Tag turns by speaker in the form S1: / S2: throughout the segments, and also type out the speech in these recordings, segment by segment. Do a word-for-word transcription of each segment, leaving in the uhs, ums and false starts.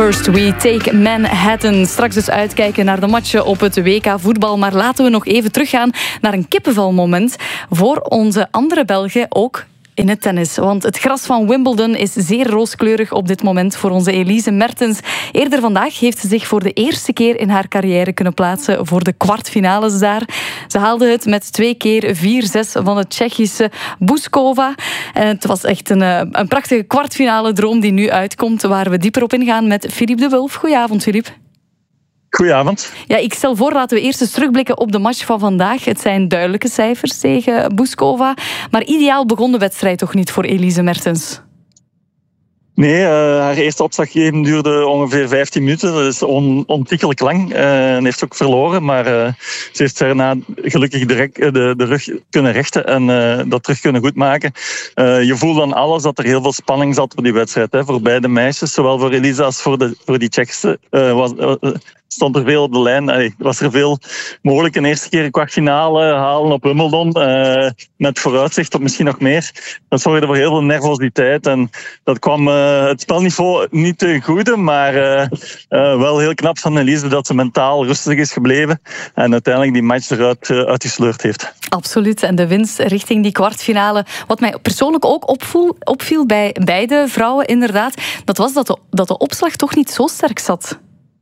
S1: First we take Manhattan. Straks dus uitkijken naar de matchen op het W K voetbal. Maar laten we nog even teruggaan naar een kippenvelmoment voor onze andere Belgen ook in het tennis. Want het gras van Wimbledon is zeer rooskleurig op dit moment voor onze Elise Mertens. Eerder vandaag heeft ze zich voor de eerste keer in haar carrière kunnen plaatsen voor de kwartfinales daar. Ze haalde het met twee keer vier zes van de Tsjechische Bouzkova. En het was echt een, een prachtige kwartfinale droom die nu uitkomt, waar we dieper op ingaan met Philippe de Wulf. Goedenavond, Philippe.
S2: Goedenavond.
S1: Ja, ik stel voor, laten we eerst eens terugblikken op de match van vandaag. Het zijn duidelijke cijfers tegen Bouzkova. Maar ideaal begon de wedstrijd toch niet voor Elise Mertens?
S2: Nee, uh, haar eerste opslaggeven duurde ongeveer vijftien minuten. Dat is on, ontiegelijk lang. Uh, en heeft ook verloren. Maar uh, ze heeft daarna gelukkig de, rek, de, de rug kunnen rechten en uh, dat terug kunnen goedmaken. Uh, je voelt aan alles dat er heel veel spanning zat voor die wedstrijd. Hè, voor beide meisjes, zowel voor Elisa als voor, de, voor die Tsjechische. Uh, was, uh, stond er veel op de lijn. Allee, was er veel mogelijk een eerste keer een kwartfinale halen op Wimbledon. Uh, met vooruitzicht op misschien nog meer. Dat zorgde voor heel veel nervositeit. En dat kwam uh, het spelniveau niet ten goede. Maar uh, uh, wel heel knap van Elise dat ze mentaal rustig is gebleven. En uiteindelijk die match eruit uh, uitgesleurd heeft.
S1: Absoluut. En de winst richting die kwartfinale. Wat mij persoonlijk ook opvoel, opviel bij beide vrouwen inderdaad. Dat was dat de, dat de opslag toch niet zo sterk zat.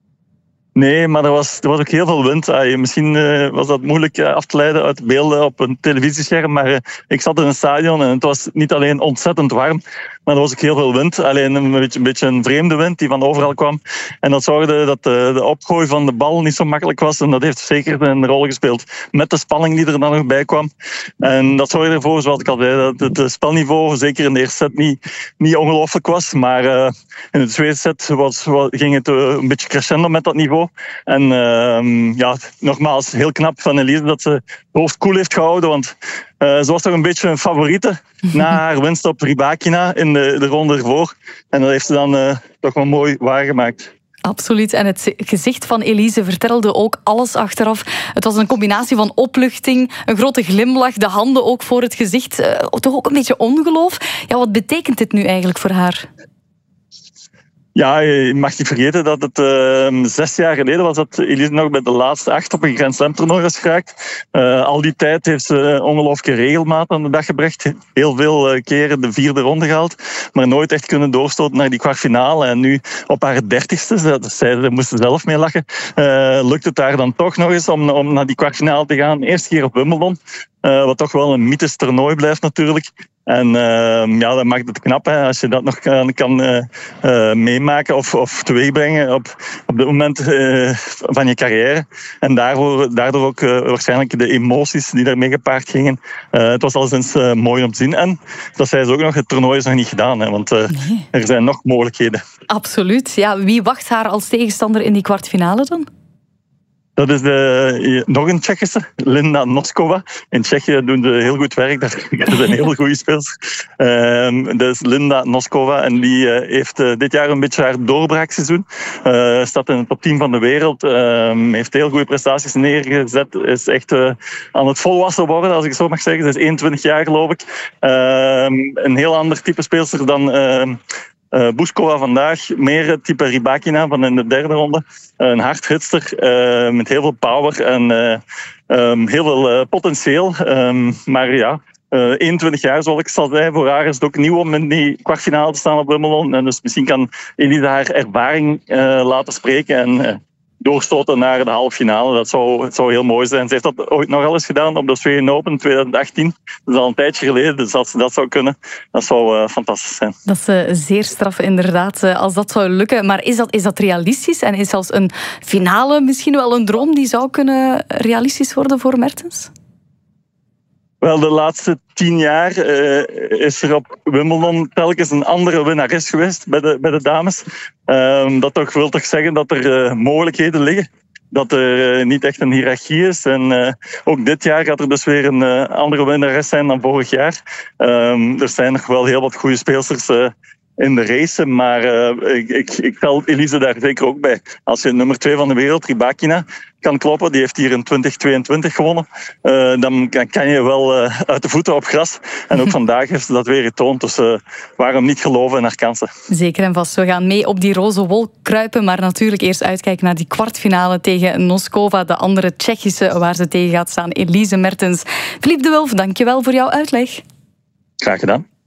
S2: Nee, maar er was, er was ook heel veel wind. Ah, misschien uh, was dat moeilijk uh, af te leiden uit beelden op een televisiescherm. Maar uh, ik zat in een stadion en het was niet alleen ontzettend warm, maar er was ook heel veel wind. Alleen een beetje, een beetje een vreemde wind die van overal kwam. En dat zorgde dat de, de opgooi van de bal niet zo makkelijk was. En dat heeft zeker een rol gespeeld. Met de spanning die er dan nog bij kwam. En dat zorgde ervoor, zoals ik al zei, dat het spelniveau zeker in de eerste set niet, niet ongelooflijk was. Maar uh, in de tweede set was, was, ging het uh, een beetje crescendo met dat niveau. En uh, ja, nogmaals, heel knap van Elise dat ze het hoofd koel heeft gehouden. Want uh, ze was toch een beetje een favoriete na haar winst op Rybakina in de, de ronde ervoor. En dat heeft ze dan uh, toch wel mooi waargemaakt.
S1: Absoluut. En het gezicht van Elise vertelde ook alles achteraf. Het was een combinatie van opluchting, een grote glimlach, de handen ook voor het gezicht. Uh, toch ook een beetje ongeloof. Ja, wat betekent dit nu eigenlijk voor haar?
S2: Ja, je mag niet vergeten dat het uh, zes jaar geleden was dat Elise nog bij de laatste acht op een Grand Slam toernooi was geraakt. Uh, al die tijd heeft ze ongelooflijke regelmaat aan de dag gebracht. Heel veel uh, keren de vierde ronde gehaald, maar nooit echt kunnen doorstoten naar die kwartfinale. En nu op haar dertigste, dat zei ze, moest ze zelf mee lachen, uh, lukt het haar dan toch nog eens om, om naar die kwartfinale te gaan. Eerste keer op Wimbledon, uh, wat toch wel een mythisch toernooi blijft natuurlijk. En uh, ja, dat maakt het knap hè, als je dat nog kan, kan uh, uh, meemaken of, of teweegbrengen op, op dit moment uh, van je carrière. En daardoor, daardoor ook uh, waarschijnlijk de emoties die daarmee gepaard gingen. Uh, het was al eens uh, mooi om te zien. En dat zei ze ook nog, het toernooi is nog niet gedaan. Hè, want uh, nee. Er zijn nog mogelijkheden.
S1: Absoluut. Ja, wie wacht haar als tegenstander in die kwartfinale dan?
S2: Dat is de, nog een Tsjechische, Linda Noskova. In Tsjechië doen ze heel goed werk. Daar zijn heel goede spelers. Um, dat is Linda Noskova en die uh, heeft uh, dit jaar een beetje haar doorbraakseizoen. Uh, staat in het top tien van de wereld. Um, heeft heel goede prestaties neergezet. Is echt uh, aan het volwassen worden, als ik zo mag zeggen. Ze is eenentwintig jaar, geloof ik. Um, een heel ander type speelster dan... Uh, Uh, Bouzkova vandaag, meer het type Rybakina van in de derde ronde. Uh, een hardhitster uh, met heel veel power en uh, um, heel veel uh, potentieel. Um, maar ja, uh, eenentwintig jaar zoals ik al zei, voor haar is het ook nieuw om in die kwartfinale te staan op Wimbledon. En dus misschien kan Elise haar ervaring uh, laten spreken en uh, doorstoten naar de halve finale. Dat zou, het zou heel mooi zijn. Ze heeft dat ooit nog wel eens gedaan op de Australian Open in twintig achttien. Dat is al een tijdje geleden, dus als ze dat zou kunnen, dat zou uh, fantastisch zijn.
S1: Dat is uh, zeer straf inderdaad, uh, als dat zou lukken. Maar is dat, is dat realistisch? En is zelfs een finale misschien wel een droom die zou kunnen realistisch worden voor Mertens?
S2: Wel, de laatste tien jaar uh, is er op Wimbledon telkens een andere winnares geweest bij de, bij de dames. Uh, dat toch, wil toch zeggen dat er uh, mogelijkheden liggen. Dat er uh, niet echt een hiërarchie is. En uh, ook dit jaar gaat er dus weer een uh, andere winnares zijn dan vorig jaar. Uh, er zijn nog wel heel wat goede speelsters uh, in de race. Maar uh, ik, ik, ik tel Elise daar zeker ook bij. Als je nummer twee van de wereld, Rybakina, kan kloppen, die heeft hier in twintig tweeëntwintig gewonnen, uh, dan kan je wel uh, uit de voeten op gras. En ook vandaag heeft ze dat weer getoond. Dus uh, waarom niet geloven in haar kansen?
S1: Zeker en vast. We gaan mee op die roze wolk kruipen, maar natuurlijk eerst uitkijken naar die kwartfinale tegen Noskova, de andere Tsjechische waar ze tegen gaat staan, Elise Mertens. Philippe de Wulf, dankjewel voor jouw uitleg.
S2: Graag gedaan.